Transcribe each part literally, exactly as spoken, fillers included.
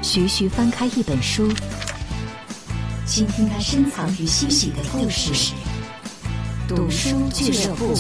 徐徐翻开一本书，倾听它深藏于心底的故事。读书俱乐部。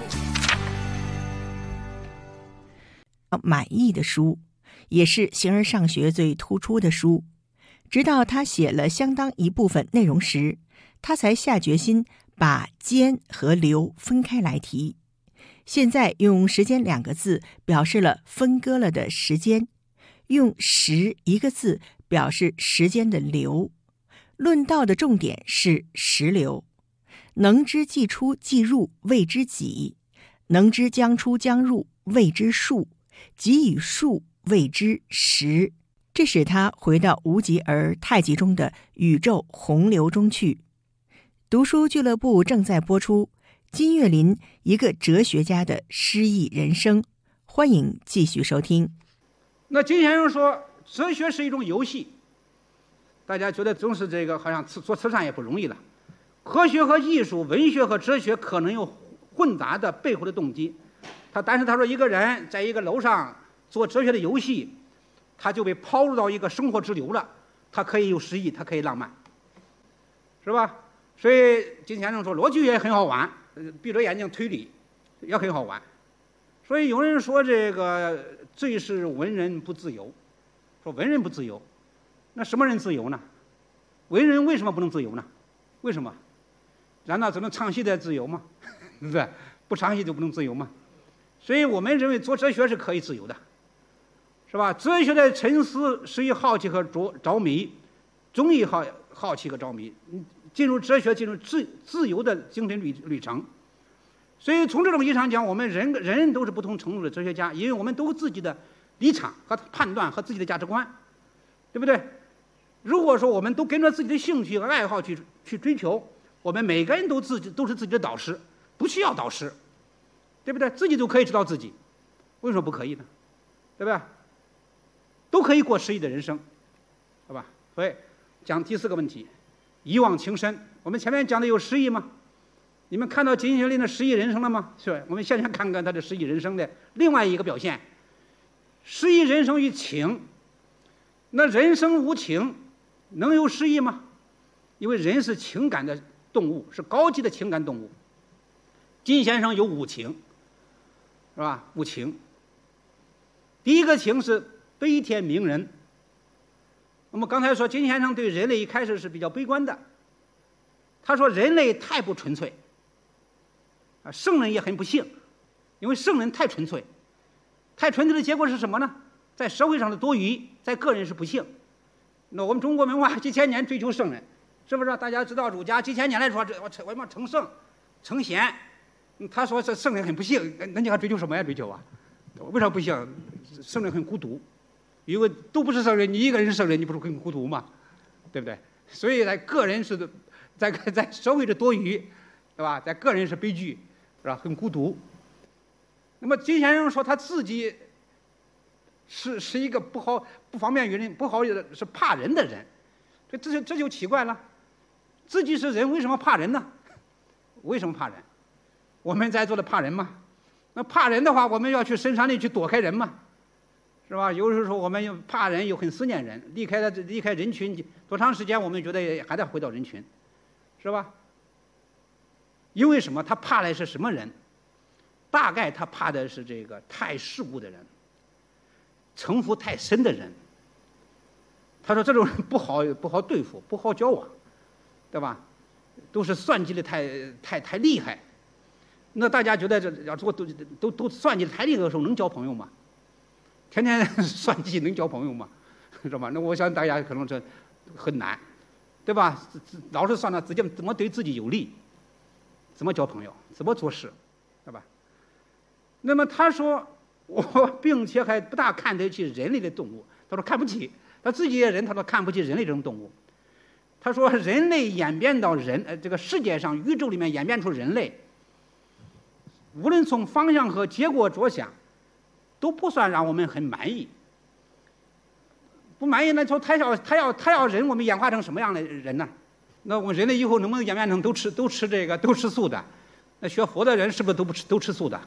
满意的书，也是形而上学最突出的书。直到他写了相当一部分内容时，他才下决心把间和流分开来提。现在用时间两个字表示了分割了的时间，用时一个字表示时间的流。论道的重点是时流，能知既出既入谓之己，能知将出将入谓之数，己与数谓之时。这使他回到无极而太极中的宇宙洪流中去。读书俱乐部正在播出金岳霖一个哲学家的诗意人生，欢迎继续收听。 那金先生说哲学是一种游戏，大家觉得总是这个好像做慈善也不容易了。科学和艺术，文学和哲学可能有混杂的背后的动机。他但是他说一个人在一个楼上做哲学的游戏，他就被抛入到一个生活之流了，他可以有诗意，他可以浪漫，是吧？所以金先生说逻辑也很好玩，闭着眼睛推理也很好玩。所以有人说这个最是文人不自由，说文人不自由，那什么人自由呢？文人为什么不能自由呢？为什么？难道只能唱戏的自由吗？对不对？不唱戏就不能自由吗？所以我们认为做哲学是可以自由的，是吧？哲学的沉思是以好奇和着着迷，终于好好奇和着迷，进入哲学，进入自自由的精神旅旅程。所以从这种意义上讲，我们人人人都是不同程度的哲学家，因为我们都有自己的立场和判断和自己的价值观，对不对？如果说我们都跟着自己的兴趣和爱好去去追求，我们每个人都自己都是自己的导师，不需要导师，对不对？自己就可以知道自己，为什么不可以呢？对吧？都可以过诗意的人生，好吧？所以讲第四个问题，一往情深。我们前面讲的有诗意吗？你们看到金岳霖的诗意人生了吗？是。我们现在看看他的诗意人生的另外一个表现。诗意人生与情，那人生无情，能有诗意吗？因为人是情感的动物，是高级的情感动物。金先生有五情，是吧？五情。第一个情是悲天悯人。我们刚才说金先生对人类一开始是比较悲观的，他说人类太不纯粹，啊，圣人也很不幸，因为圣人太纯粹，太纯粹的结果是什么呢？在社会上的多余，在个人是不幸。那我们中国文化几千年追求圣人，是不是？大家知道儒家几千年来说，这我我们成圣成贤，他说这圣人很不幸，那你还追求什么呀？追求啊？为什么不幸？圣人很孤独，因为都不是圣人，你一个人是圣人，你不是很孤独吗？对不对？所以在个人是在在社会的多余，对吧？在个人是悲剧，是吧？很孤独。那么金先生说他自己是是一个不好不方便与人不好是怕人的人，这这就这就奇怪了，自己是人为什么怕人呢？为什么怕人？我们在座的怕人吗？那怕人的话，我们要去深山里去躲开人嘛，是吧？有时候我们又怕人，又很思念人，离开了离开人群多长时间，我们觉得还得回到人群，是吧？因为什么？他怕的是什么人？大概他怕的是这个太世故的人，城府太深的人。他说这种人不好不好对付，不好交往，对吧？都是算计的太太太厉害。那大家觉得这要做都都都算计的太厉害的时候，能交朋友吗？天天算计能交朋友吗？是吧？那我想大家可能这很难，对吧？老是算到自己怎么对自己有利，怎么交朋友，怎么做事，对吧？那么他说我并且还不大看得起人类的动物，他说看不起，他自己也人，他说看不起人类这种动物。他说人类演变到人呃这个世界上宇宙里面演变出人类，无论从方向和结果着想，都不算让我们很满意。不满意，那说他要他要他要人，我们演化成什么样的人呢？那我们人类以后能不能演变成都吃都吃这个都吃素的？那学佛的人是不是都不吃都吃素的？